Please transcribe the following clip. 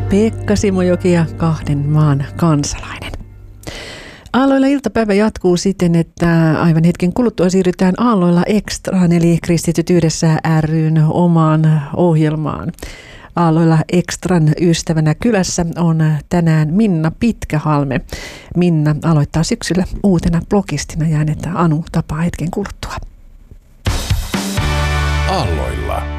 Pekka Simojoki ja kahden maan kansalainen. Aalloilla iltapäivä jatkuu siten, että aivan hetken kuluttua siirrytään Aalloilla Extraan eli Kristityt yhdessä ry:n omaan ohjelmaan. Aalloilla Extran ystävänä kylässä on tänään Minna Pitkähalme. Minna aloittaa syksyllä uutena blogistina ja hänet Anu tapaa hetken kuluttua. Aalloilla.